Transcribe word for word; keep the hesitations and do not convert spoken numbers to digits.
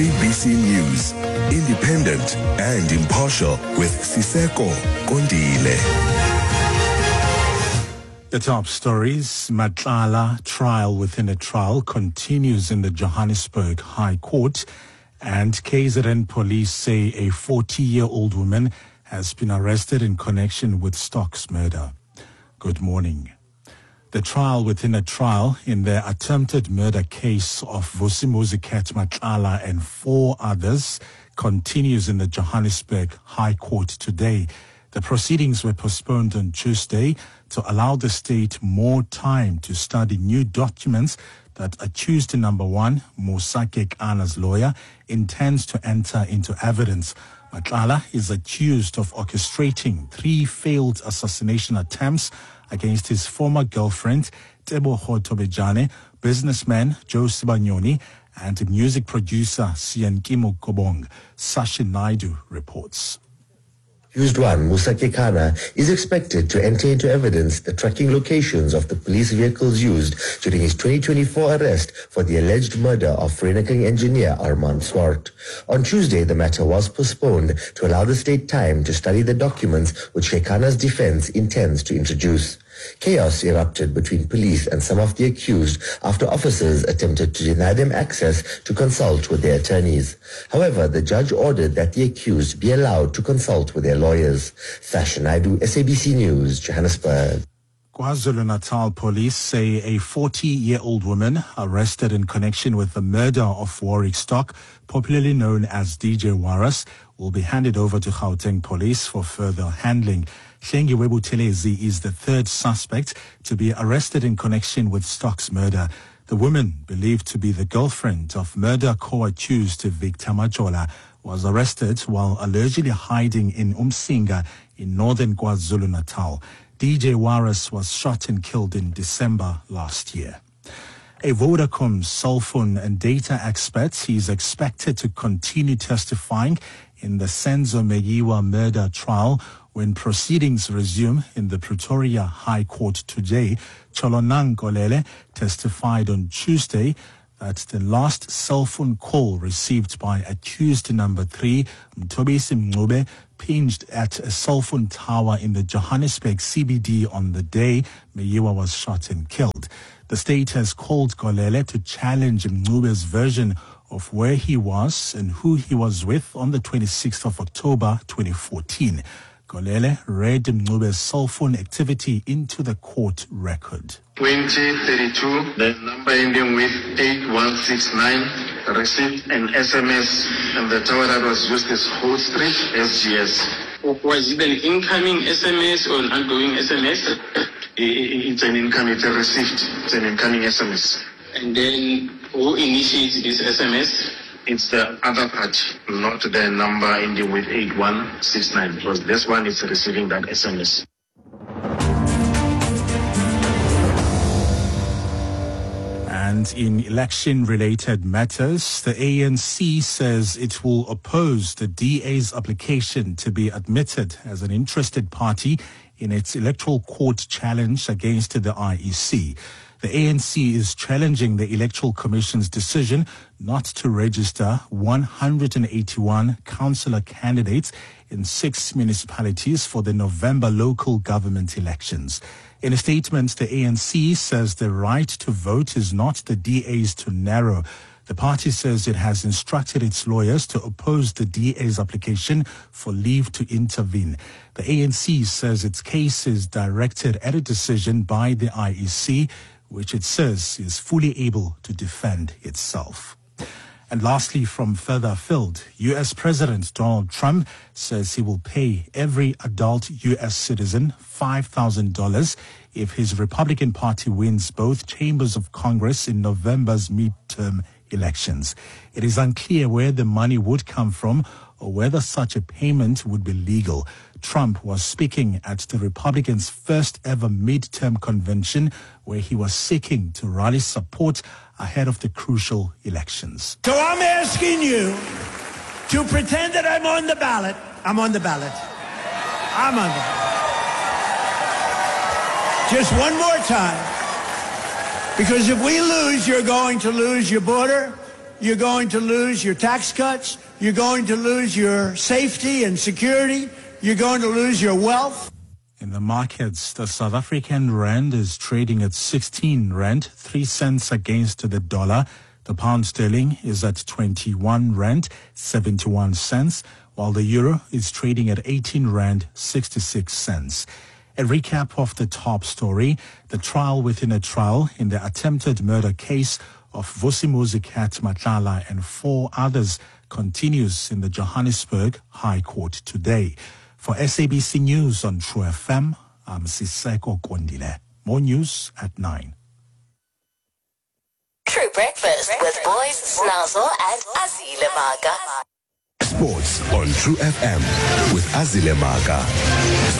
A B C News, independent and impartial with Siseko Kondile. The top stories. Matlala trial within a trial continues in the Johannesburg High Court, and K Z N police say a forty-year-old woman has been arrested in connection with Stocks murder. Good morning. The trial within a trial in the attempted murder case of Vusimuzi Matlala and four others continues in the Johannesburg High Court today. The proceedings were postponed on Tuesday to allow the state more time to study new documents that accused number one, Musake Ana's lawyer, intends to enter into evidence. Matlala is accused of orchestrating three failed assassination attempts against his former girlfriend, Teboho Tobejane, businessman Joe Sibanyoni, and music producer Siankimo Kobong. Sashin Naidu reports. Accused one, Musake Kana, is expected to enter into evidence the tracking locations of the police vehicles used during his twenty twenty-four arrest for the alleged murder of Vereniging engineer Armand Swart. On Tuesday, the matter was postponed to allow the state time to study the documents which Kekana's defense intends to introduce. Chaos erupted between police and some of the accused after officers attempted to deny them access to consult with their attorneys. However, the judge ordered that the accused be allowed to consult with their lawyers. Sasha Naidu, S A B C News, Johannesburg. KwaZulu-Natal police say a forty-year-old woman arrested in connection with the murder of Warwick Stock, popularly known as D J Waras, will be handed over to Gauteng police for further handling. Hlengi Webutelezi is the third suspect to be arrested in connection with Stock's murder. The woman, believed to be the girlfriend of murder co-accused Victor Majola, was arrested while allegedly hiding in Umsinga in northern KwaZulu-Natal. D J Waras was shot and killed in December last year. A Vodacom cell phone and data expert is expected to continue testifying in the Senzo Megiwa murder trial when proceedings resume in the Pretoria High Court today. Cholonang Kolele testified on Tuesday that the last cell phone call received by accused number three, Mtobisi Mncube, pinged at a cell phone tower in the Johannesburg C B D on the day Meyiwa was shot and killed. The state has called Kolele to challenge Mncube's version of where he was and who he was with on the twenty-sixth of October twenty fourteen. Kolele read Mncube's cell phone activity into the court record. twenty thirty-two, the number ending with eight one six nine received an S M S, and the tower that was used is Whole Street, S G S. Was it an incoming S M S or an outgoing S M S? It's an incoming, it's a received, it's an incoming S M S. And then who initiates this S M S? It's the other party, not the number ending with eight one six nine, because this one is receiving that S M S. And in election-related matters, the A N C says it will oppose the D A's application to be admitted as an interested party in its electoral court challenge against the I E C. The A N C is challenging the Electoral Commission's decision not to register one hundred eighty-one councillor candidates in six municipalities for the November local government elections. In a statement, the A N C says the right to vote is not the D A's to narrow. The party says it has instructed its lawyers to oppose the D A's application for leave to intervene. The A N C says its case is directed at a decision by the I E C, which it says is fully able to defend itself. And lastly, from further afield, U S President Donald Trump says he will pay every adult U S citizen five thousand dollars if his Republican Party wins both chambers of Congress in November's midterm elections. It is unclear where the money would come from or whether such a payment would be legal. Trump was speaking at the Republicans' first ever midterm convention, where he was seeking to rally support ahead of the crucial elections. So I'm asking you to pretend that I'm on the ballot. I'm on the ballot. I'm on the ballot. Just one more time. Because if we lose, you're going to lose your border, you're going to lose your tax cuts, you're going to lose your safety and security, you're going to lose your wealth. In the markets, the South African rand is trading at sixteen rand, three cents against the dollar. The pound sterling is at twenty-one rand, seventy-one cents, while the euro is trading at eighteen rand, sixty-six cents. A recap of the top story: the trial within a trial in the attempted murder case of Vusimuzi Cat Matlala and four others continues in the Johannesburg High Court today. For S A B C News on True F M, I'm Siseko Kondile. More news at nine. True Breakfast with Boys Snazo and Azile Maga. Sports on True F M with Azile Maga.